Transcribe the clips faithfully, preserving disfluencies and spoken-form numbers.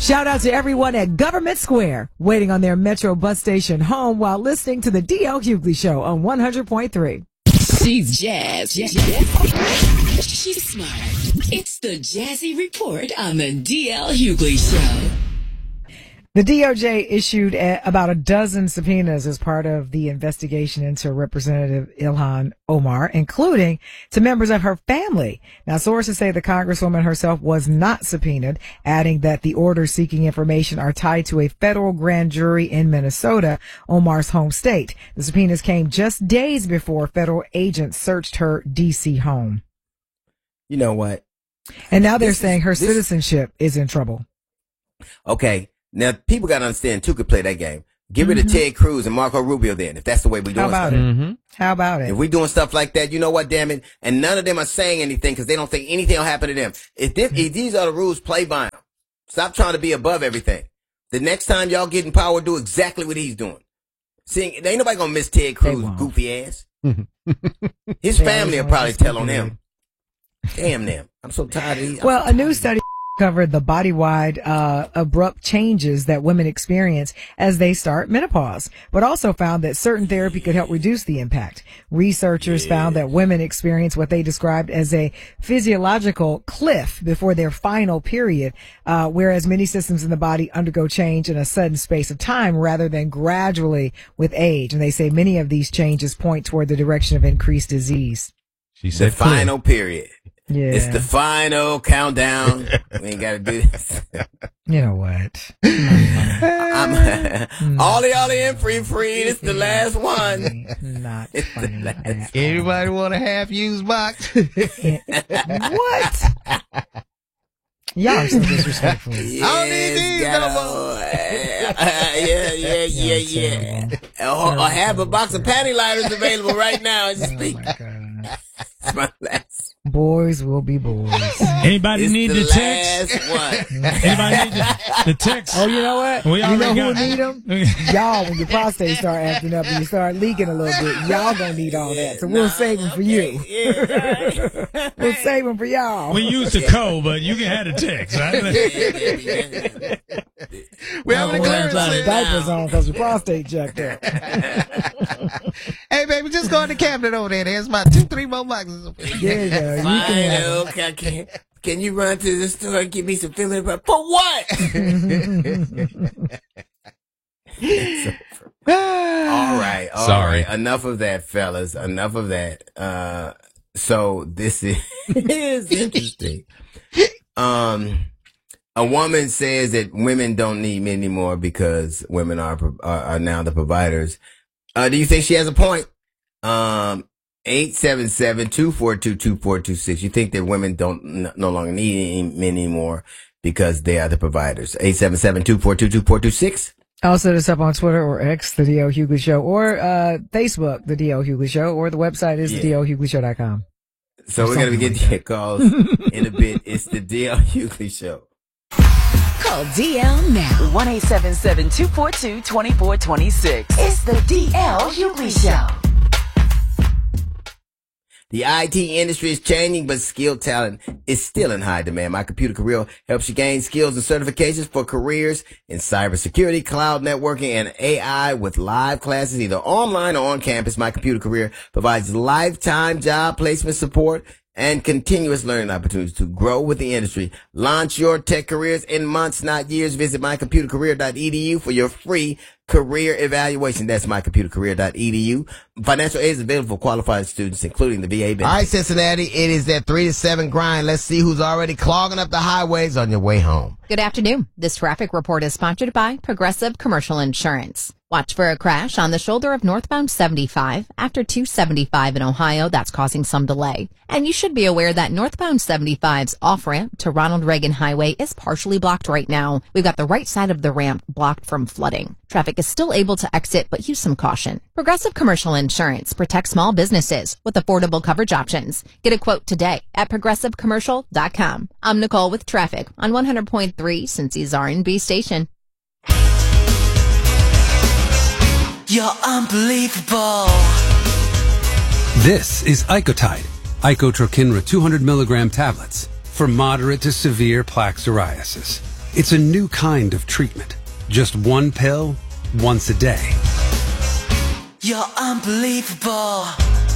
Shout out to everyone at Government Square, waiting on their Metro bus station home while listening to the D L. Hughley Show on one hundred point three. She's jazz. She's smart. It's the Jazzy Report on the D L. Hughley Show. The D O J issued a, about a dozen subpoenas as part of the investigation into Representative Ilhan Omar, including to members of her family. Now, sources say the Congresswoman herself was not subpoenaed, adding that the orders seeking information are tied to a federal grand jury in Minnesota, Omar's home state. The subpoenas came just days before federal agents searched her D C home. You know what? And now they're This saying is- her this- citizenship is in trouble. Okay. Now, people got to understand, two could play that game. Give it to Ted Cruz and Marco Rubio then, if that's the way we doing How about stuff. it? Mm-hmm. How about it? If we doing stuff like that, you know what, damn it? And none of them are saying anything because they don't think anything will happen to them. If, this, if these are the rules, play by them. Stop trying to be above everything. The next time y'all get in power, do exactly what he's doing. See, ain't nobody gonna miss Ted Cruz' won't. goofy ass. His They family will always probably want tell to on speak him. Damn them. I'm so tired of these. I'm Well, so a new tired. study covered the body-wide uh, abrupt changes that women experience as they start menopause, but also found that certain therapy could help reduce the impact. Researchers found that women experience what they described as a physiological cliff before their final period, uh, whereas many systems in the body undergo change in a sudden space of time rather than gradually with age. And they say many of these changes point toward the direction of increased disease. She The said final period. Yeah. It's the final countdown. We ain't got to do this. You know what? I'm all y'all in free free. It's the last one. Not It's the funny. last at Anybody want a half used box? What? Y'all are so disrespectful. Yes, don't need these gotta- no more. yeah, yeah, yeah, yeah, yeah. Or, or have a box of panty liners available right now as you Oh speak. my God. It's my last. Boys will be boys. Anybody It's need the the text? last one. Anybody need the, the text? Oh, you know what? We You know already who got- need them? Y'all, when your prostate start acting up and you start leaking a little bit, y'all gonna need all that. So we'll save them for you. Yeah, right. We'll save them for y'all. We used the code, but you can have the text, right? We having a We'll clearance have sale. diapers on because your prostate checked up. Hey, baby, just go in the cabinet over there. There's my two, three more boxes. There you go. You Fine, can. okay, can, can you run to the store and give me some filling? For what? all right. all Sorry. right. Enough of that, fellas. Enough of that. Uh, so this is, is interesting. Um, a woman says that women don't need men anymore because women are, pro- are, are now the providers. Uh, do you think she has a point? Um, eight seven seven, two four two, two four two six. You think that women don't n- no longer need any men anymore because they are the providers. eight seven seven, two four two, two four two six. Also, hit us up on Twitter or X, The D L. Hughley Show, or uh, Facebook, The D L. Hughley Show, or the website is Yeah. the D L hughley show dot com. So we're going to be Something getting your calls in a bit. It's the D L Hughley Show. Call D L now. one eight seven seven, two four two, two four two six. It's the D L Hughley Show. The I T industry is changing, but skilled talent is still in high demand. My Computer Career helps you gain skills and certifications for careers in cybersecurity, cloud networking, and A I with live classes either online or on campus. My Computer Career provides lifetime job placement support and continuous learning opportunities to grow with the industry. Launch your tech careers in months, not years. Visit my computer career dot e d u for your free career evaluation. That's my computer career dot e d u. Financial aid is available for qualified students, including the V A benefits. All right, Cincinnati, it is that three to seven grind. Let's see who's already clogging up the highways on your way home. Good afternoon. This traffic report is sponsored by Progressive Commercial Insurance. Watch for a crash on the shoulder of northbound seventy-five after two seventy-five in Ohio. That's causing some delay. And you should be aware that northbound seventy-five's off-ramp to Ronald Reagan Highway is partially blocked right now. We've got the right side of the ramp blocked from flooding. Traffic is still able to exit, but use some caution. Progressive Commercial Insurance protects small businesses with affordable coverage options. Get a quote today at progressive commercial dot com. I'm Nicole with traffic on one hundred point three Cincy's R and B station. You're unbelievable. This is Icotide, Icotrokinra two hundred milligram tablets for moderate to severe plaque psoriasis. It's a new kind of treatment. Just one pill, once a day. You're unbelievable.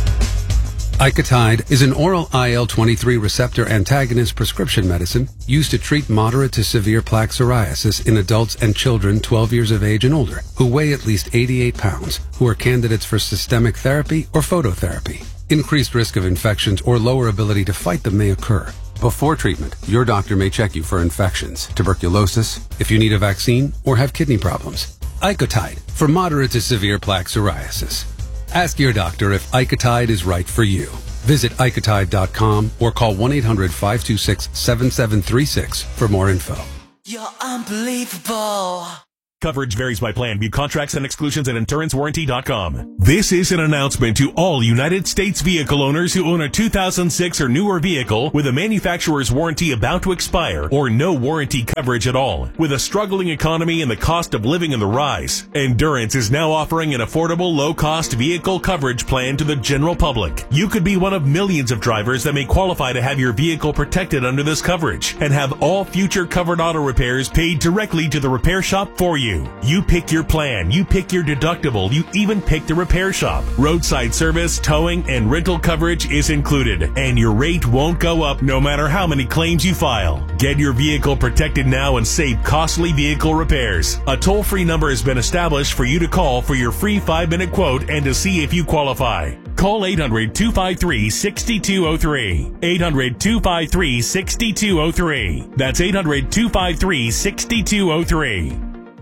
Icotide is an oral I L twenty-three receptor antagonist prescription medicine used to treat moderate to severe plaque psoriasis in adults and children twelve years of age and older who weigh at least eighty-eight pounds, who are candidates for systemic therapy or phototherapy. Increased risk of infections or lower ability to fight them may occur. Before treatment, your doctor may check you for infections, tuberculosis, if you need a vaccine, or have kidney problems. Icotide for moderate to severe plaque psoriasis. Ask your doctor if Icotide is right for you. Visit Icotide dot com or call one eight hundred five two six seven seven three six for more info. You're unbelievable. Coverage varies by plan. View contracts and exclusions at insurance warranty dot com. This is an announcement to all United States vehicle owners who own a two thousand six or newer vehicle with a manufacturer's warranty about to expire or no warranty coverage at all. With a struggling economy and the cost of living on the rise, Endurance is now offering an affordable, low-cost vehicle coverage plan to the general public. You could be one of millions of drivers that may qualify to have your vehicle protected under this coverage and have all future covered auto repairs paid directly to the repair shop for you. You pick your plan, you pick your deductible, you even pick the repair shop. Roadside service, towing, and rental coverage is included, and your rate won't go up no matter how many claims you file. Get your vehicle protected now and save costly vehicle repairs. A toll-free number has been established for you to call for your free five-minute quote and to see if you qualify. Call eight hundred two five three six two zero three. eight hundred two five three six two zero three. That's eight hundred two five three six two zero three.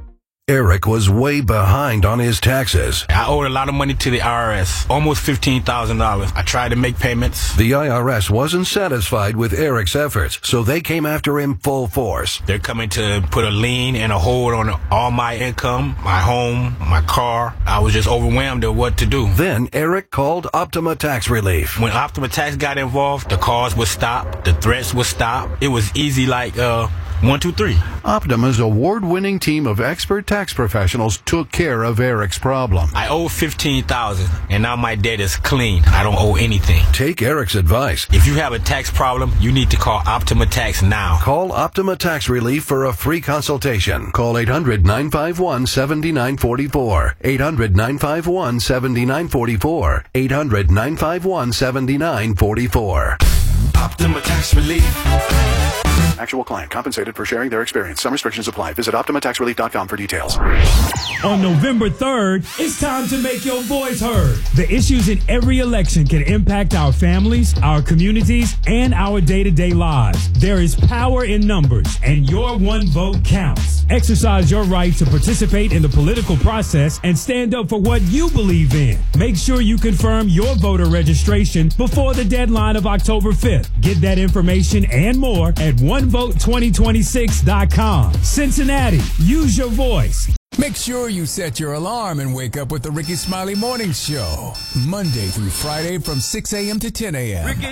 Eric was way behind on his taxes. I owed a lot of money to the I R S, almost fifteen thousand dollars. I tried to make payments. The I R S wasn't satisfied with Eric's efforts, so they came after him full force. They're coming to put a lien and a hold on all my income, my home, my car. I was just overwhelmed at what to do. Then Eric called Optima Tax Relief. When Optima Tax got involved, the calls would stop, the threats would stop. It was easy like, uh... One, two, three. Optima's award-winning team of expert tax professionals took care of Eric's problem. I owe fifteen thousand dollars, and now my debt is clean. I don't owe anything. Take Eric's advice. If you have a tax problem, you need to call Optima Tax now. Call Optima Tax Relief for a free consultation. Call eight hundred nine five one seven nine four four. eight hundred nine five one seven nine four four. eight hundred nine five one seven nine four four. Optima Tax Relief. Actual client compensated for sharing their experience. Some restrictions apply. Visit Optima Tax Relief dot com for details. On November third, it's time to make your voice heard. The issues in every election can impact our families, our communities, and our day-to-day lives. There is power in numbers, and your one vote counts. Exercise your right to participate in the political process and stand up for what you believe in. Make sure you confirm your voter registration before the deadline of October fifth. Get that information and more at one vote twenty twenty-six dot com. Cincinnati, use your voice. Make sure you set your alarm and wake up with the Ricky Smiley Morning Show. Monday through Friday from six a.m. to ten a.m. Ricky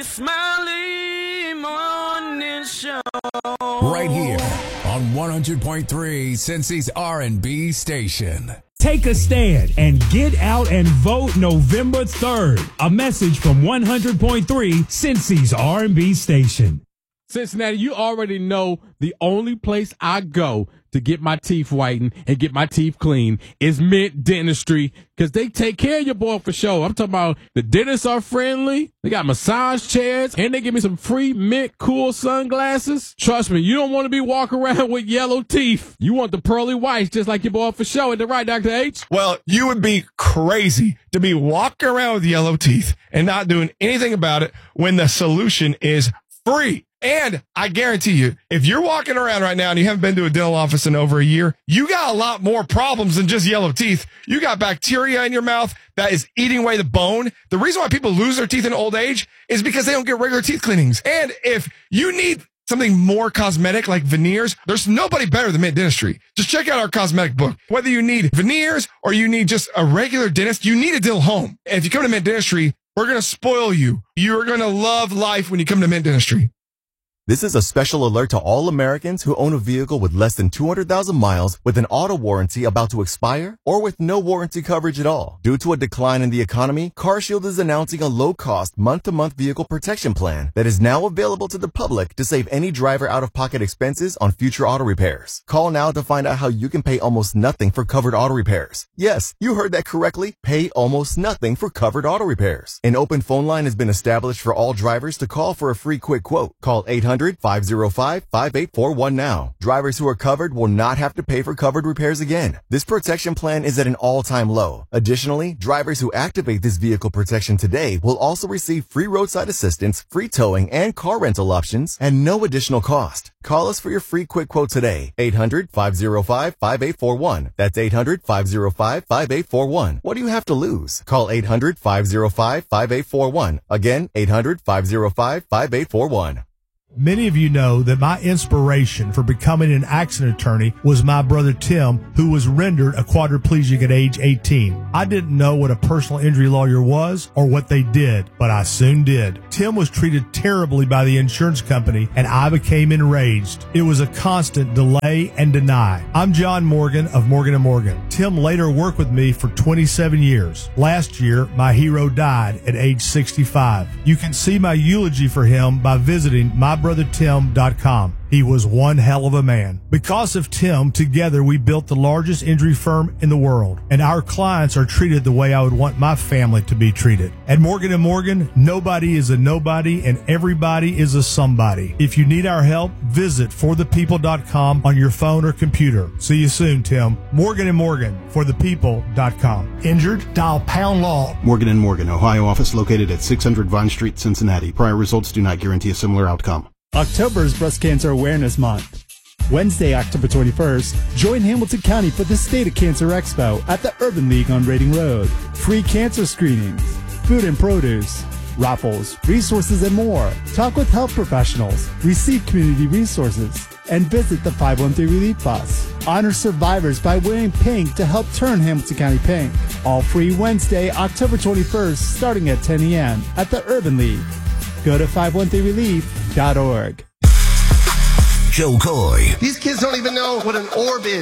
Smiley Morning Show. Right here on one hundred point three Cincy's R and B station. Take a stand and get out and vote November third. A message from one hundred point three Cincy's R and B station. Cincinnati, you already know the only place I go to get my teeth whitened and get my teeth clean is Mint Dentistry, because they take care of your boy for sure. I'm talking about the dentists are friendly. They got massage chairs, and they give me some free Mint Cool sunglasses. Trust me, you don't want to be walking around with yellow teeth. You want the pearly whites just like your boy for sure. Isn't that right, Doctor H? Well, you would be crazy to be walking around with yellow teeth and not doing anything about it when the solution is free. And I guarantee you, if you're walking around right now and you haven't been to a dental office in over a year, you got a lot more problems than just yellow teeth. You got bacteria in your mouth that is eating away the bone. The reason why people lose their teeth in old age is because they don't get regular teeth cleanings. And if you need something more cosmetic like veneers, there's nobody better than Mint Dentistry. Just check out our cosmetic book. Whether you need veneers or you need just a regular dentist, you need a dental home. And if you come to Mint Dentistry, we're going to spoil you. You're going to love life when you come to Mint Dentistry. This is a special alert to all Americans who own a vehicle with less than two hundred thousand miles with an auto warranty about to expire or with no warranty coverage at all. Due to a decline in the economy, CarShield is announcing a low-cost month-to-month vehicle protection plan that is now available to the public to save any driver out-of-pocket expenses on future auto repairs. Call now to find out how you can pay almost nothing for covered auto repairs. Yes, you heard that correctly. Pay almost nothing for covered auto repairs. An open phone line has been established for all drivers to call for a free quick quote. Call eight hundred, five oh five, five eight four one now. Drivers who are covered will not have to pay for covered repairs again. This protection plan is at an all-time low. Additionally, drivers who activate this vehicle protection today will also receive free roadside assistance, free towing, and car rental options at no additional cost. Call us for your free quick quote today. eight hundred, five oh five, five eight four one. That's eight hundred, five oh five, five eight four one. What do you have to lose? Call eight hundred, five oh five, five eight four one. Again, eight hundred, five oh five, five eight four one. Many of you know that my inspiration for becoming an accident attorney was my brother Tim, who was rendered a quadriplegic at age eighteen. I didn't know what a personal injury lawyer was or what they did, but I soon did. Tim was treated terribly by the insurance company, and I became enraged. It was a constant delay and deny. I'm John Morgan of Morgan and Morgan. Tim later worked with me for twenty-seven years. Last year, my hero died at age sixty-five. You can see my eulogy for him by visiting my brother tim dot com. He was one hell of a man. Because of Tim, together we built the largest injury firm in the world, and our clients are treated the way I would want my family to be treated. At Morgan and Morgan, nobody is a nobody and everybody is a somebody. If you need our help, visit for the people dot com on your phone or computer. See you soon, Tim. Morgan and Morgan, for the people dot com. Injured? Dial pound law. Morgan and Morgan, Ohio office located at six hundred Vine Street, Cincinnati. Prior results do not guarantee a similar outcome. October is Breast Cancer Awareness Month. Wednesday, October twenty-first, join Hamilton County for the State of Cancer Expo at the Urban League on Reading Road. Free cancer screenings, food and produce, raffles, resources, and more. Talk with health professionals, receive community resources, and visit the five one three Relief Bus. Honor survivors by wearing pink to help turn Hamilton County pink. All free Wednesday, October twenty-first, starting at ten a.m. at the Urban League. Go to five one three relief dot org. Joe Coy. These kids don't even know what an orb is.